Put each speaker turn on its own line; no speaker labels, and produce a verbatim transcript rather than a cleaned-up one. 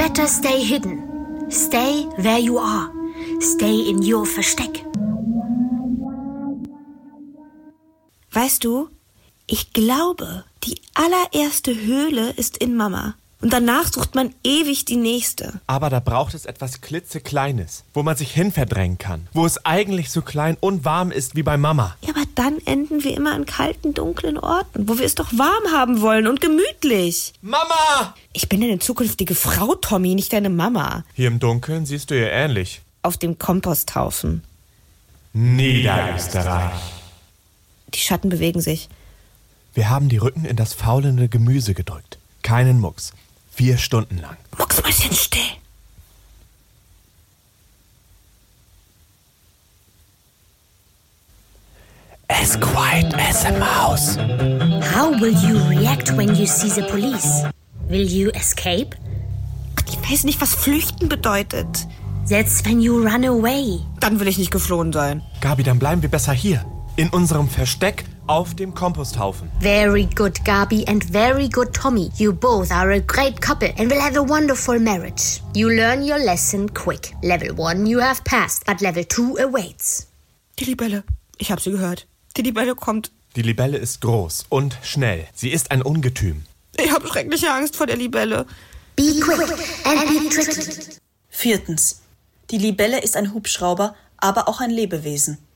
Better stay hidden. Stay where you are. Stay in your Versteck.
Weißt du, ich glaube, die allererste Höhle ist in Mama. Und danach sucht man ewig die nächste.
Aber da braucht es etwas klitzekleines, wo man sich hin verdrängen kann. Wo es eigentlich so klein und warm ist wie bei Mama.
Ja, aber dann enden wir immer an kalten, dunklen Orten, wo wir es doch warm haben wollen und gemütlich.
Mama!
Ich bin deine zukünftige Frau, Tommy, nicht deine Mama.
Hier im Dunkeln siehst du ihr ähnlich.
Auf dem Komposthaufen.
Niederösterreich.
Die Schatten bewegen sich.
Wir haben die Rücken in das faulende Gemüse gedrückt. Keinen Mucks. Vier Stunden lang.
Mucksmäuschen still.
As quiet as a mouse.
How will you react when you see the police? Will you escape?
Ich weiß nicht, was flüchten bedeutet.
That's when you run away.
Dann will ich nicht geflohen sein.
Gabi, dann bleiben wir besser hier. In unserem Versteck auf dem Komposthaufen.
Very good, Gabi, and very good, Tommy. You both are a great couple and will have a wonderful marriage. You learn your lesson quick. Level one you have passed, but level two awaits.
Die Libelle. Ich habe sie gehört. Die Libelle kommt.
Die Libelle ist groß und schnell. Sie ist ein Ungetüm.
Ich habe schreckliche Angst vor der Libelle.
Be quick and be tricky.
Viertens. Die Libelle ist ein Hubschrauber, aber auch ein Lebewesen.